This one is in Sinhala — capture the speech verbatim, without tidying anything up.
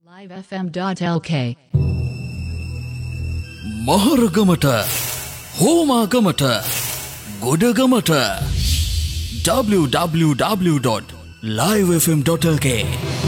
live f m dot l k මහරගමට හෝමාගමට ගොඩගමට w w w dot live f m dot l k